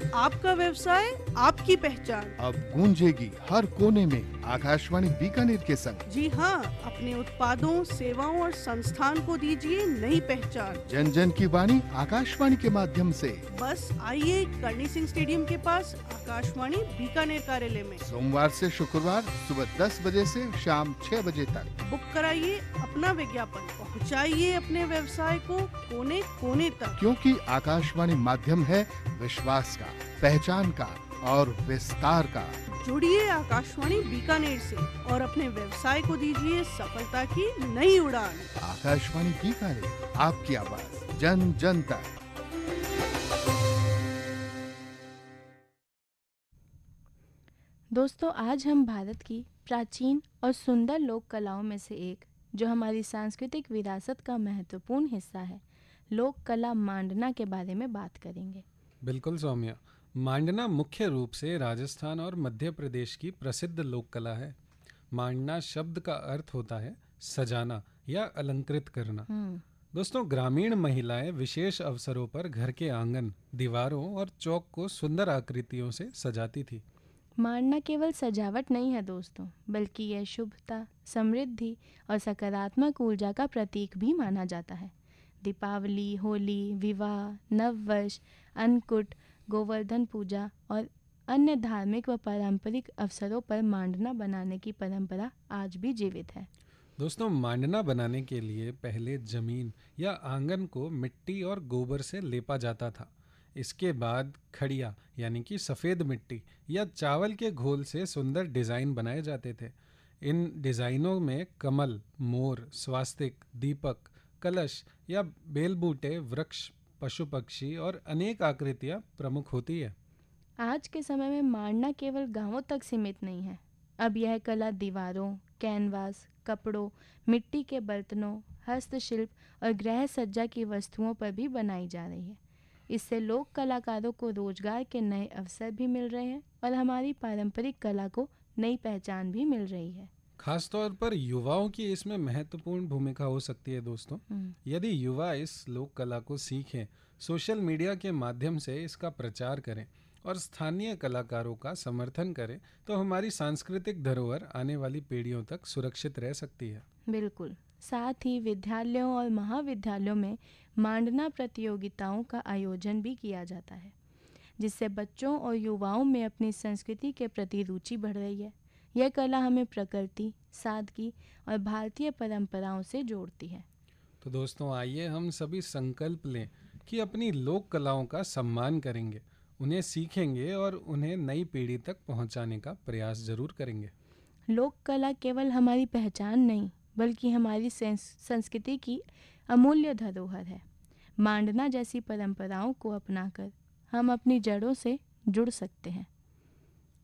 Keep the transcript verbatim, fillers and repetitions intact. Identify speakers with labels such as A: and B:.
A: आपका व्यवसाय, आपकी पहचान।
B: अब गूंजेगी हर कोने में आकाशवाणी बीकानेर के संग।
A: जी हाँ, अपने उत्पादों, सेवाओं और संस्थान को दीजिए नई पहचान।
B: जन जन की वाणी आकाशवाणी के माध्यम से।
A: बस आइए करणी सिंह स्टेडियम के पास आकाशवाणी बीकानेर कार्यालय में।
B: सोमवार से शुक्रवार सुबह दस बजे से शाम छह बजे तक।
A: बुक कराइए अपना विज्ञापन, पहुंचाइए अपने व्यवसाय को कोने कोने तक।
B: क्योंकि आकाशवाणी माध्यम है विश्वास का, पहचान का और विस्तार का।
A: जुड़िए आकाशवाणी बीकानेर से और अपने व्यवसाय को दीजिए सफलता की नई उड़ान।
B: आकाशवाणी बीकानेर, आपकी आवाज जन जन तक।
C: दोस्तों, आज हम भारत की प्राचीन और सुंदर लोक कलाओं में से एक, जो हमारी सांस्कृतिक विरासत का महत्वपूर्ण हिस्सा है, लोक कला मांडना के बारे में बात करेंगे।
D: बिल्कुल सौम्या, मांडना मुख्य रूप से राजस्थान और मध्य प्रदेश की प्रसिद्ध लोक कला है। मांडना शब्द का अर्थ होता है सजाना या अलंकृत करना। दोस्तों, ग्रामीण महिलाएं विशेष अवसरों पर घर के आंगन, दीवारों और चौक को सुंदर आकृतियों से सजाती थी।
C: मांडना केवल सजावट नहीं है दोस्तों, बल्कि यह शुभता, समृद्धि और सकारात्मक ऊर्जा का प्रतीक भी माना जाता है। दीपावली, होली, विवाह, नववर्ष, अन्नकूट, गोवर्धन पूजा और अन्य धार्मिक व पारंपरिक अवसरों पर मांडना बनाने की परंपरा आज भी जीवित है।
D: दोस्तों, मांडना बनाने के लिए पहले जमीन या आंगन को मिट्टी और गोबर से लेपा जाता था। इसके बाद खड़िया यानी कि सफ़ेद मिट्टी या चावल के घोल से सुंदर डिज़ाइन बनाए जाते थे। इन डिज़ाइनों में कमल, मोर, स्वास्तिक, दीपक, कलश या बेलबूटे, वृक्ष, पशु पक्षी और अनेक आकृतियाँ प्रमुख होती है।
C: आज के समय में मांडना केवल गांवों तक सीमित नहीं है। अब यह कला दीवारों, कैनवास, कपड़ों, मिट्टी के बर्तनों, हस्तशिल्प और गृह सज्जा की वस्तुओं पर भी बनाई जा रही है। इससे लोक कलाकारों को रोजगार के नए अवसर भी मिल रहे हैं और हमारी पारंपरिक कला को नई पहचान भी मिल रही है।
D: खासतौर पर युवाओं की इसमें महत्वपूर्ण भूमिका हो सकती है। दोस्तों, यदि युवा इस लोक कला को सीखें, सोशल मीडिया के माध्यम से इसका प्रचार करें और स्थानीय कलाकारों का समर्थन करें, तो हमारी सांस्कृतिक धरोहर आने वाली पीढ़ियों तक सुरक्षित रह सकती है।
C: बिल्कुल। साथ ही विद्यालयों और महाविद्यालयों में मांडना प्रतियोगिताओं का आयोजन भी किया जाता है, जिससे बच्चों और युवाओं में अपनी संस्कृति के प्रति रुचि बढ़ रही है। यह कला हमें प्रकृति, सादगी और भारतीय परंपराओं से जोड़ती है।
D: तो दोस्तों, आइए हम सभी संकल्प लें कि अपनी लोक कलाओं का सम्मान करेंगे, उन्हें सीखेंगे और उन्हें नई पीढ़ी तक पहुंचाने का प्रयास जरूर करेंगे।
C: लोक कला केवल हमारी पहचान नहीं, बल्कि हमारी संस्कृति की अमूल्य धरोहर है। मांडना जैसी परंपराओं को अपनाकर हम अपनी जड़ों से जुड़ सकते हैं।